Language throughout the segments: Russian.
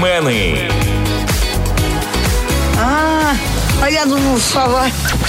Утромены. А я думал, сова.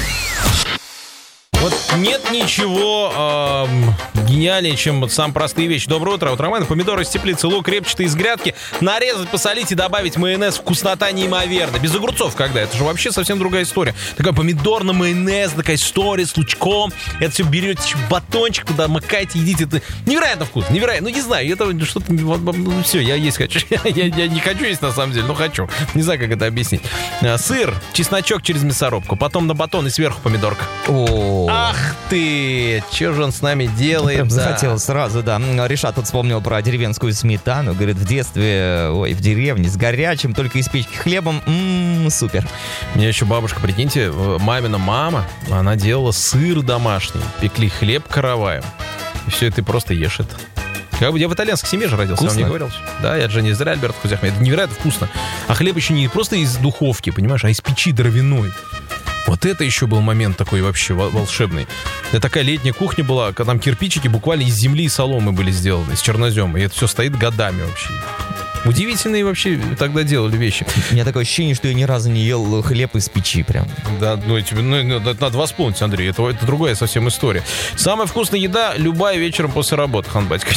Вот нет ничего гениальнее, чем вот самые простые вещи. Доброе утро, утромены. Помидоры из теплицы, лук репчатый из грядки. Нарезать, посолить и добавить майонез. Вкуснота неимоверная. Без огурцов когда? Это же вообще совсем другая история. Такая помидорно-майонез, такая история с лучком. Это все берете, батончик туда макаете, едите. Это невероятно вкусно, невероятно. Ну, не знаю, это что-то... Ну, все, я есть хочу. Я не хочу есть, на самом деле, но хочу. Не знаю, как это объяснить. Сыр, чесночок через мясорубку, потом на батон и сверху помидорка. Ах ты! Че же он с нами делает? Прям захотел сразу, да. Ришат тут вспомнил про деревенскую сметану. Говорит, в детстве, в деревне, с горячим, только из печки хлебом. Супер. У меня еще бабушка, прикиньте, мамина мама, она делала сыр домашний, пекли хлеб караваем. И все это ты просто ешь это. Как бы я в итальянской семье же родился, вкусно. Я вам не говорил. Да, я же не зря Альберто Хузяхмед. Это невероятно вкусно. А хлеб еще не просто из духовки, понимаешь, а из печи дровяной. Вот это еще был момент такой вообще волшебный. Это такая летняя кухня была, когда там кирпичики буквально из земли и соломы были сделаны, из чернозема. И это все стоит годами вообще. Удивительные вообще тогда делали вещи. У меня такое ощущение, что я ни разу не ел хлеб из печи прям. Да, надо восполнить, Андрей. Это другая совсем история. Самая вкусная еда любая вечером после работы, Ханбатька.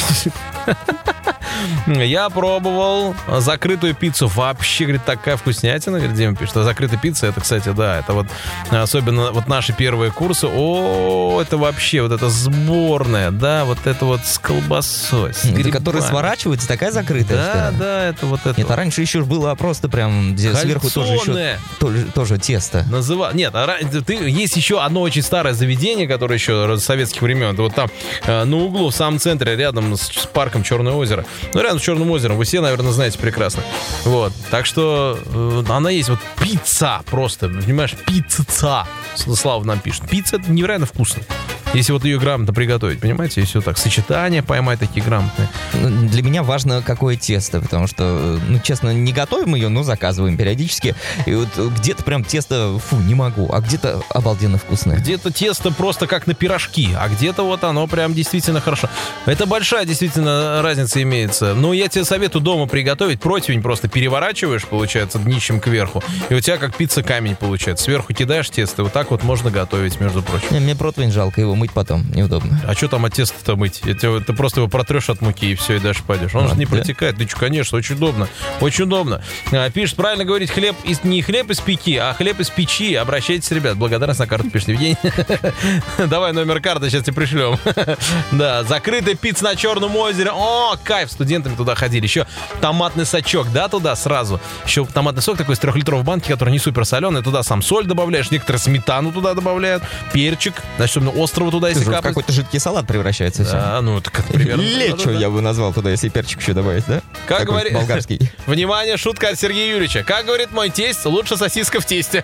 Я пробовал закрытую пиццу. Вообще, говорит, такая вкуснятина. Говорит, Дима пишет, что закрытая пицца, это, кстати, да, это вот особенно вот наши первые курсы. О, это вообще вот это сборная, да, вот это вот с колбасой, с грибами. Которая сворачивается, такая закрытая, да, что ли? Да, это вот это. Нет, а раньше еще было просто прям, где сверху тоже еще тоже тесто. Нет, есть еще одно очень старое заведение, которое еще с советских времен. Это вот там на углу, в самом центре, рядом с парком Черное озеро. Ну, рядом с Черным озером. Вы все, наверное, знаете прекрасно. Вот. Так что она есть. Вот пицца просто. Понимаешь, пицца. Слава нам пишет. Пицца — это невероятно вкусно. Если вот ее грамотно приготовить, понимаете, если вот так сочетания поймать такие грамотные. Для меня важно, какое тесто, потому что, честно, не готовим ее, но заказываем периодически. И вот где-то прям тесто, не могу, а где-то обалденно вкусное. Где-то тесто просто как на пирожки, а где-то вот оно прям действительно хорошо. Это большая действительно разница имеется. Но я тебе советую дома приготовить. Противень просто переворачиваешь, получается, днищем кверху, и у тебя как пицца-камень получается. Сверху кидаешь тесто, вот так вот можно готовить, между прочим. Мне противень жалко, его мыть потом неудобно. А что там от теста-то мыть? Ты просто его протрешь от муки и все, и дальше пойдешь. Он же не протекает. Ты что, конечно, очень удобно. Очень удобно. Пишет, правильно говорить, не хлеб из пеки, а хлеб из печи. Обращайтесь, ребят. Благодарность на карту пишет Евгений. Давай номер карты, сейчас тебе пришлем. Да, закрытая пицца на Черном озере. О, кайф, студентами туда ходили. Еще томатный сочок, да, туда сразу. Еще томатный сок такой из 3-литровой банки, который не супер соленый. Туда сам соль добавляешь, некоторые сметану туда добавляют, перчик, значит, острого туда, если капать. Какой-то жидкий салат превращается. Да, так примерно. Лечо я бы назвал туда, если перчик еще добавить, да? Как говорит... Болгарский. Внимание, шутка от Сергея Юрьевича. Как говорит мой тесть, лучше сосиска в тесте.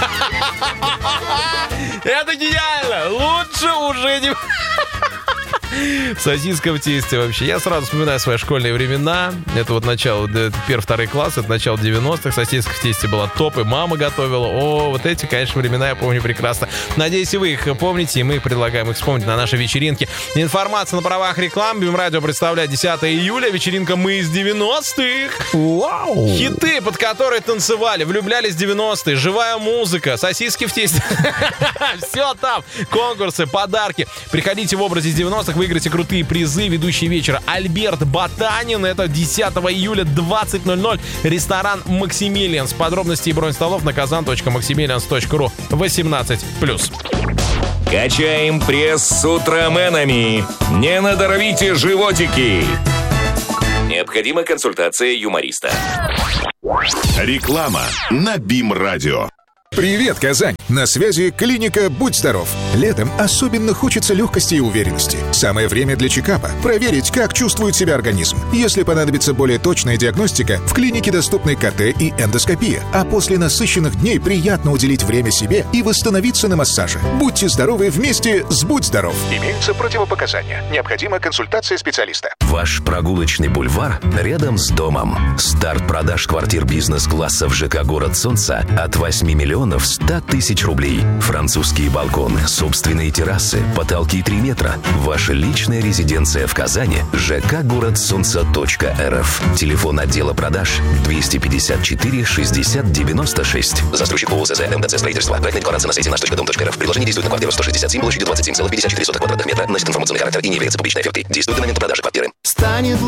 Это гениально! Лучше уже не... Сосиска в тесте вообще. Я сразу вспоминаю свои школьные времена. Это вот начало, 1-2 класс, это начало 90-х. Сосиска в тесте была топ, и мама готовила. О, вот эти, конечно, времена я помню прекрасно. Надеюсь, и вы их помните, и мы предлагаем их вспомнить на нашей вечеринке. Информация на правах рекламы. БИМ-радио представляет 10 июля. Вечеринка «Мы из 90-х». Вау! Хиты, под которые танцевали, влюблялись в 90-е. Живая музыка, сосиски в тесте. Все там. Конкурсы, подарки. Приходите в образе из 90-х, выиграйте крутые призы. Ведущий вечера Альберт Ботанин. Это 10 июля, 20:00. Ресторан «Максимилианс». Подробности и бронь столов на kazan.maximilians.ru. 18+. Качаем пресс с утроменами. Не надорвите животики. Необходима консультация юмориста. Реклама на БИМ-радио. Привет, Казань! На связи клиника «Будь здоров». Летом особенно хочется легкости и уверенности. Самое время для чекапа. Проверить, как чувствует себя организм. Если понадобится более точная диагностика, в клинике доступны КТ и эндоскопия. А после насыщенных дней приятно уделить время себе и восстановиться на массаже. Будьте здоровы вместе с «Будь здоров». Имеются противопоказания. Необходима консультация специалиста. Ваш прогулочный бульвар рядом с домом. Старт продаж квартир бизнес-класса в ЖК «Город Солнца» от 8 миллионов миллионов 100 тысяч рублей. Французские балконы, собственные террасы, потолки 3 метра. Ваша личная резиденция в Казани. ЖК «Город Солнца.рф». Телефон отдела продаж 254 60 96. Застройщик ООО ЗЗ МТЦ строительство. Проектная декларация на сайте наш.дом.рф. Предложение действует на квартиру 167 площадью 27,54 квадратных метра. Носит информационный характер и не является публичной офертой. Действует до момента продажи квартиры.